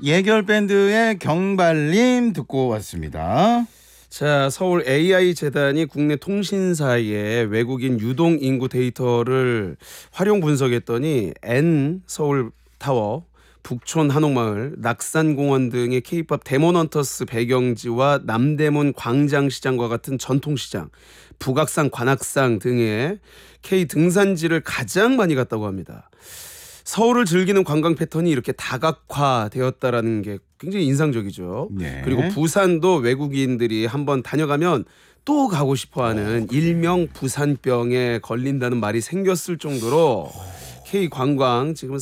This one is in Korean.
예결 밴드의 경발님 듣고 왔습니다. 자, 서울 AI 재단이 국내 통신사의 외국인 유동 인구 데이터를 활용 분석했더니 N 서울 타워, 북촌 한옥마을, 낙산공원 등의 K-팝 데몬헌터스 배경지와 남대문 광장시장과 같은 전통시장, 북악산 관악산 등의 K 등산지를 가장 많이 갔다고 합니다. 서울을 즐기는 관광 패턴이 이렇게 다각화되었다라는 게 굉장히 인상적이죠. 네. 그리고 부산도 외국인들이 한번 다녀가면 또 가고 싶어하는 일명 부산병에 걸린다는 말이 생겼을 정도로 K 관광 지금